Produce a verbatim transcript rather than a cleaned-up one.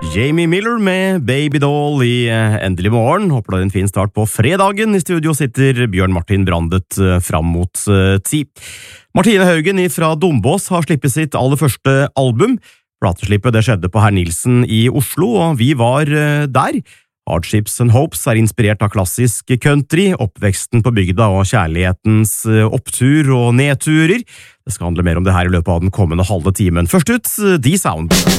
Jamie Miller med Baby Doll i Endelig morgen. Håper det er en fin start på fredagen. I studio sitter Bjørn Martin Brandet fram mot ti. Martine Haugen fra Dombås har slippet sitt aller første album. Plateslippet det skjedde på Herr Nilsen i Oslo, og vi var der. Hardships and Hopes er inspirert av klassisk country, oppveksten på bygda og kjærlighetens opptur og nedturer. Det skal handle mer om det her i løpet av den kommende halve timen. Først ut, D-Sound.